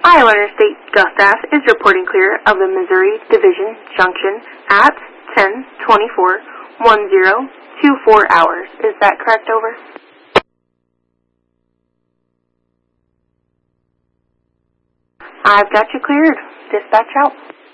Iowa Interstate Gustav is reporting clear of the Missouri Division Junction at 10:24 hours. Is that correct, over? I've got you cleared. Dispatch out.